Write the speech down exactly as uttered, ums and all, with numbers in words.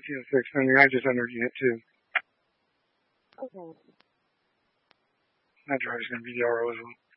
fifteen oh six. I mean, I just entered unit two. Okay. That driver's going to be the R O as well.